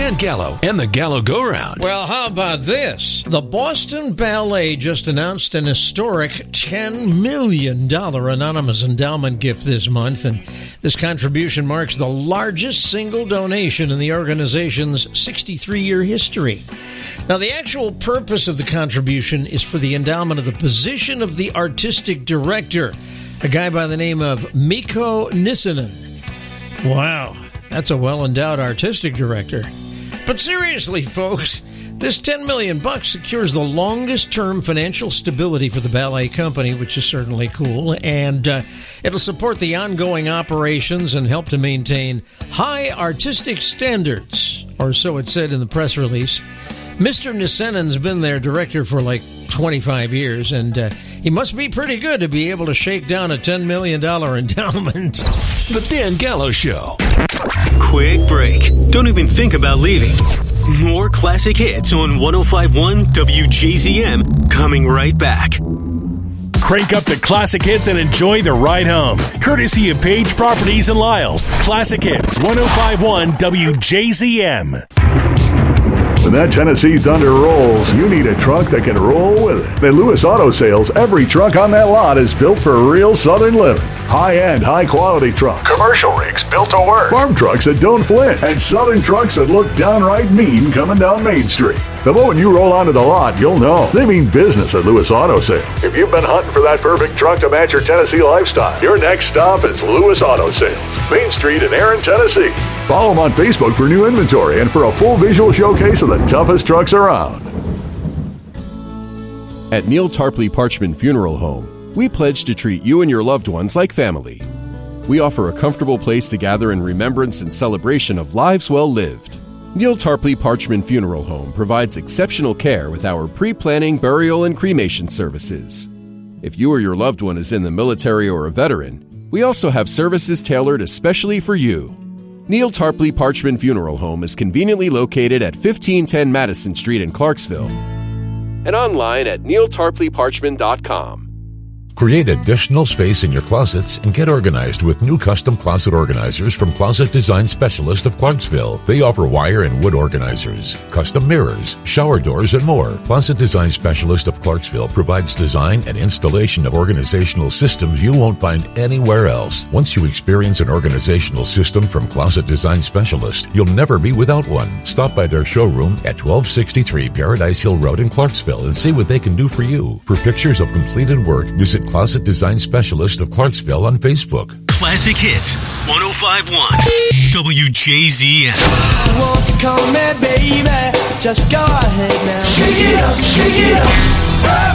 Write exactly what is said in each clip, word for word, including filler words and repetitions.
Dan Gallo and the Gallo Go-Round. Well, how about this? The Boston Ballet just announced an historic ten million dollars anonymous endowment gift this month, and this contribution marks the largest single donation in the organization's sixty-three-year history. Now, the actual purpose of the contribution is for the endowment of the position of the artistic director, a guy by the name of Mikko Nissinen. Wow, that's a well-endowed artistic director. But seriously, folks, this ten million bucks secures the longest-term financial stability for the ballet company, which is certainly cool, and uh, it'll support the ongoing operations and help to maintain high artistic standards, or so it said in the press release. Mister Nissenen's been their director for like twenty-five years, and uh, he must be pretty good to be able to shake down a ten million dollars endowment. The Dan Gallo Show. Quick break. Don't even think about leaving. More classic hits on one oh five point one W J Z M coming right back. Crank up the classic hits and enjoy the ride home. Courtesy of Page Properties and Lyles. Classic Hits, one oh five point one W J Z M. When that Tennessee Thunder rolls, you need a truck that can roll with it. At Lewis Auto Sales, every truck on that lot is built for real Southern living. High-end, high-quality trucks. Commercial rigs built to work. Farm trucks that don't flinch. And Southern trucks that look downright mean coming down Main Street. The moment you roll onto the lot, you'll know. They mean business at Lewis Auto Sales. If you've been hunting for that perfect truck to match your Tennessee lifestyle, your next stop is Lewis Auto Sales. Main Street in Aaron, Tennessee. Follow them on Facebook for new inventory and for a full visual showcase of the toughest trucks around. At Neil Tarpley Parchman Funeral Home, we pledge to treat you and your loved ones like family. We offer a comfortable place to gather in remembrance and celebration of lives well lived. Neil Tarpley Parchman Funeral Home provides exceptional care with our pre-planning, burial, and cremation services. If you or your loved one is in the military or a veteran, we also have services tailored especially for you. Neil Tarpley Parchman Funeral Home is conveniently located at fifteen ten Madison Street in Clarksville and online at neil tarpley parchman dot com. Create additional space in your closets and get organized with new custom closet organizers from Closet Design Specialist of Clarksville. They offer wire and wood organizers, custom mirrors, shower doors, and more. Closet Design Specialist of Clarksville provides design and installation of organizational systems you won't find anywhere else. Once you experience an organizational system from Closet Design Specialist, you'll never be without one. Stop by their showroom at twelve sixty-three Paradise Hill Road in Clarksville and see what they can do for you. For pictures of completed work, visit Closet Design Specialist of Clarksville on Facebook. Classic Hits, one oh five point one W J Z M. You want to call me baby, just go ahead now. Shake it up, shake it up.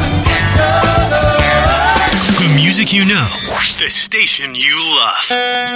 The music you know, the station you love.